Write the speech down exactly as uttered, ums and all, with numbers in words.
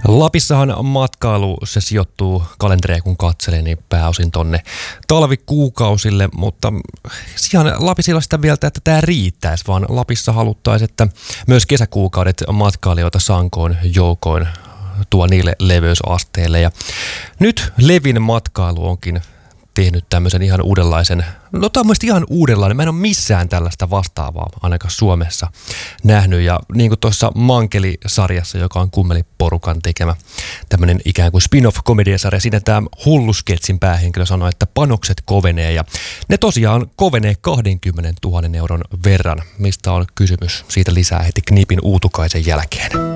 Lapissahan matkailu, se sijoittuu kalenteria kun katselee, niin pääosin tonne talvikuukausille, mutta ihan Lapisilla sitä mieltä, että tämä riittäisi, vaan Lapissa haluttaisiin, että myös kesäkuukaudet matkailijoita sankoon joukoin tuo niille leveysasteille. Ja nyt Levin matkailu onkin tehnyt tämmöisen ihan uudenlaisen, no tämmöistä ihan uudenlainen, mä en ole missään tällaista vastaavaa ainakaan Suomessa nähnyt, ja niin kuin tuossa Mankeli-sarjassa, joka on Kummeli-porukan tekemä tämmöinen ikään kuin spin-off-komediasarja, siinä tämä Hullusketsin päähenkilö sanoi, että panokset kovenee, ja ne tosiaan kovenee kaksikymmentätuhatta euron verran, mistä on kysymys siitä lisää heti Knipin Uutukaisen jälkeen.